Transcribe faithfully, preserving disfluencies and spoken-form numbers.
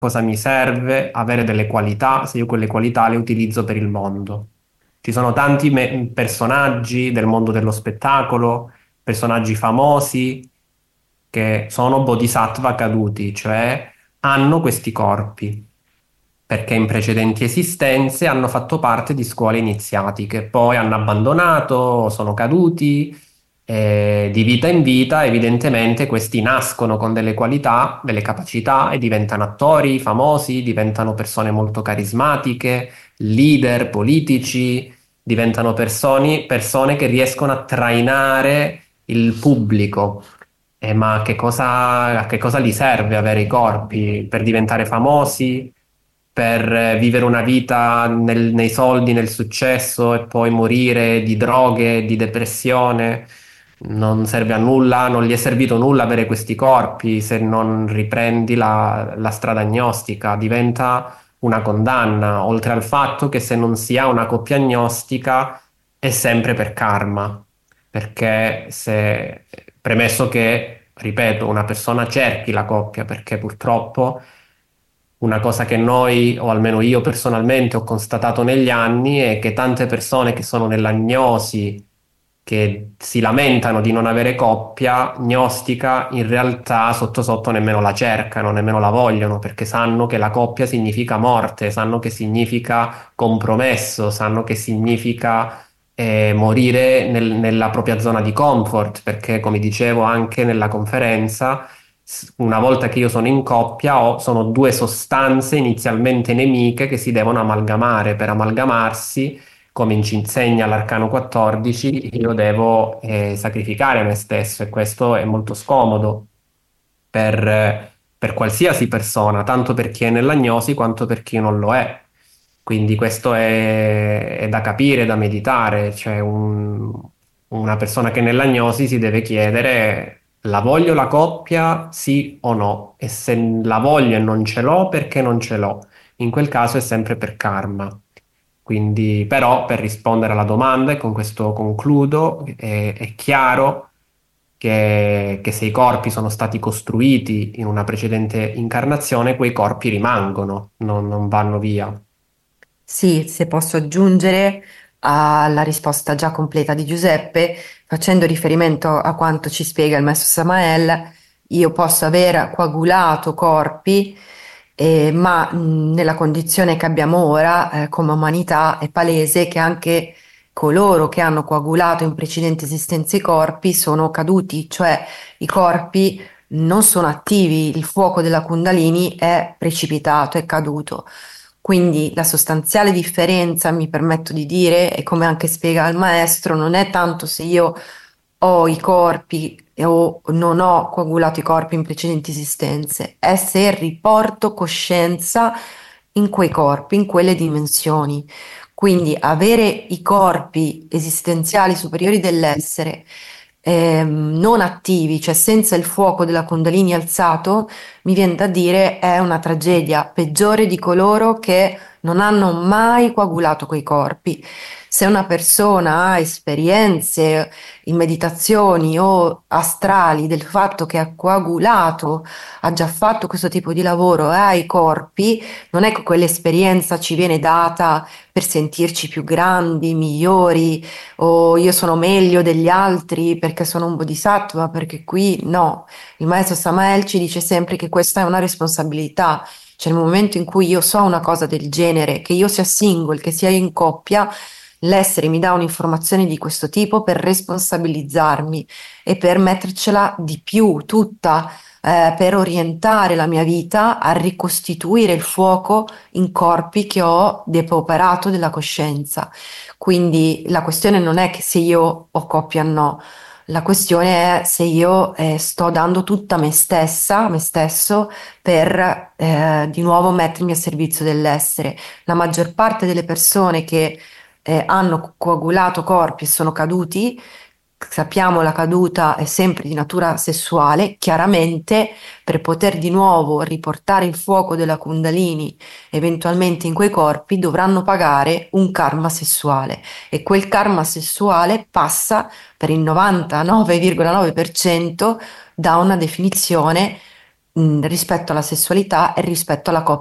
cosa mi serve avere delle qualità se io quelle qualità le utilizzo per il mondo. Ci sono tanti me- personaggi del mondo dello spettacolo, personaggi famosi che sono bodhisattva caduti, cioè hanno questi corpi, perché in precedenti esistenze hanno fatto parte di scuole iniziatiche, poi hanno abbandonato, sono caduti, e di vita in vita evidentemente questi nascono con delle qualità, delle capacità e diventano attori famosi, diventano persone molto carismatiche, leader politici, diventano persone, persone che riescono a trainare il pubblico. Eh, ma che cosa, a che cosa gli serve avere i corpi? Per diventare famosi? Per eh, vivere una vita nel- nei soldi, nel successo e poi morire di droghe, di depressione? Non serve a nulla, non gli è servito nulla avere questi corpi se non riprendi la, la strada agnostica, diventa una condanna, oltre al fatto che se non si ha una coppia agnostica è sempre per karma, perché se, premesso che, ripeto, una persona cerchi la coppia, perché purtroppo una cosa che noi, o almeno io personalmente, ho constatato negli anni è che tante persone che sono nell'agnosi, che si lamentano di non avere coppia, gnostica, in realtà sotto sotto nemmeno la cercano, nemmeno la vogliono, perché sanno che la coppia significa morte, sanno che significa compromesso, sanno che significa eh, morire nel- nella propria zona di comfort, perché come dicevo anche nella conferenza, s- una volta che io sono in coppia, ho- sono due sostanze inizialmente nemiche che si devono amalgamare. Per amalgamarsi, come ci insegna l'Arcano quattordici, io devo eh, sacrificare me stesso e questo è molto scomodo per, eh, per qualsiasi persona, tanto per chi è nell'agnosi quanto per chi non lo è. Quindi questo è, è da capire, da meditare, cioè un- una persona che è nell'agnosi si deve chiedere la voglio la coppia, sì o no? E se la voglio e non ce l'ho, perché non ce l'ho? In quel caso è sempre per karma. Quindi, però, per rispondere alla domanda, e con questo concludo, è, è chiaro che, che se i corpi sono stati costruiti in una precedente incarnazione, quei corpi rimangono, non non vanno via. Sì, se posso aggiungere alla risposta già completa di Giuseppe, facendo riferimento a quanto ci spiega il maestro Samael, io posso aver coagulato corpi, eh, ma mh, nella condizione che abbiamo ora, eh, come umanità, è palese che anche coloro che hanno coagulato in precedenti esistenze i corpi sono caduti, cioè i corpi non sono attivi, il fuoco della Kundalini è precipitato, è caduto. Quindi la sostanziale differenza, mi permetto di dire, e come anche spiega il maestro, non è tanto se io ho i corpi o non ho coagulato i corpi in precedenti esistenze, è se riporto coscienza in quei corpi, in quelle dimensioni. Quindi avere i corpi esistenziali superiori dell'essere ehm, non attivi, cioè senza il fuoco della Kundalini alzato, mi viene da dire è una tragedia peggiore di coloro che non hanno mai coagulato quei corpi. Se una persona ha esperienze in meditazioni o astrali del fatto che ha coagulato, ha già fatto questo tipo di lavoro e ha i corpi, non è che quell'esperienza ci viene data per sentirci più grandi, migliori, o io sono meglio degli altri perché sono un bodhisattva, perché qui no. Il maestro Samael ci dice sempre che questa è una responsabilità. Cioè, nel momento in cui io so una cosa del genere, che io sia single, che sia in coppia, l'essere mi dà un'informazione di questo tipo per responsabilizzarmi e per mettercela di più, tutta, eh, per orientare la mia vita a ricostituire il fuoco in corpi che ho depauperato della coscienza. Quindi la questione non è che se io ho coppia o no, la questione è se io eh, sto dando tutta me stessa, me stesso, per eh, di nuovo mettermi a servizio dell'essere. La maggior parte delle persone che eh, hanno coagulato corpi e sono caduti, sappiamo la caduta è sempre di natura sessuale, chiaramente per poter di nuovo riportare il fuoco della Kundalini eventualmente in quei corpi dovranno pagare un karma sessuale e quel karma sessuale passa per il novantanove virgola nove per cento da una definizione mh, rispetto alla sessualità e rispetto alla coppia